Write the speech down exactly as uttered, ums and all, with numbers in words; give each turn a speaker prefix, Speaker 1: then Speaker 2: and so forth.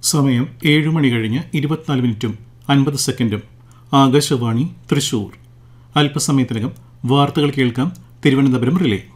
Speaker 1: സമയം ഏഴ് മണി കഴിഞ്ഞ് ഇരുപത്തിനാല് മിനിറ്റും അൻപത് സെക്കൻഡും. ആകാശവാണി തൃശൂർ. അല്പസമയത്തിനകം വാർത്തകൾ കേൾക്കാം. തിരുവനന്തപുരം റിലേ.